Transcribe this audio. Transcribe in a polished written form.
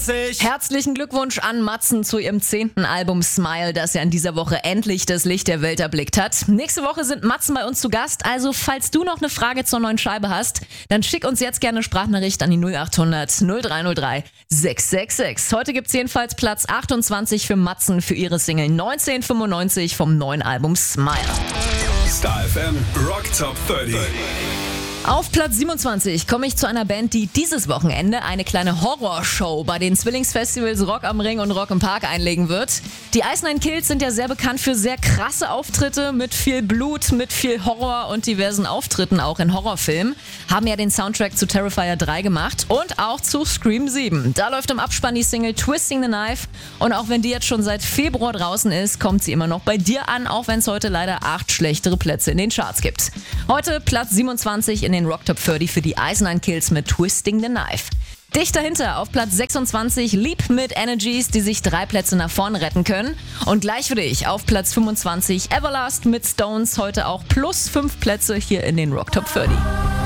95. Herzlichen Glückwunsch an Matzen zu ihrem 10. Album Smile, das ja in dieser Woche endlich das Licht der Welt erblickt hat. Nächste Woche sind Matzen bei uns zu Gast, also falls du noch eine Frage zur neuen Scheibe hast, dann schick uns jetzt gerne eine Sprachnachricht an die 0800 0303 666. Heute gibt's jedenfalls Platz 28 für Matzen für ihre Single 1995 vom neuen Album Smile. Star FM Rock Top 30. Auf Platz 27 komme ich zu einer Band, die dieses Wochenende eine kleine Horrorshow bei den Zwillingsfestivals Rock am Ring und Rock im Park einlegen wird. Die Ice Nine Kills sind ja sehr bekannt für sehr krasse Auftritte mit viel Blut, mit viel Horror und diversen Auftritten auch in Horrorfilmen. Haben ja den Soundtrack zu Terrifier 3 gemacht und auch zu Scream 7. Da läuft im Abspann die Single Twisting the Knife und auch wenn die jetzt schon seit Februar draußen ist, kommt sie immer noch bei dir an, auch wenn es heute leider 8 schlechtere Plätze in den Charts gibt. Heute Platz 27 in den Rock Top 30 für die Ice Nine Kills mit Twisting the Knife. Dicht dahinter auf Platz 26 Leap mit Energies, die sich 3 Plätze nach vorne retten können. Und gleich für dich auf Platz 25 Everlast mit Stones, heute auch plus 5 Plätze hier in den Rock Top 30.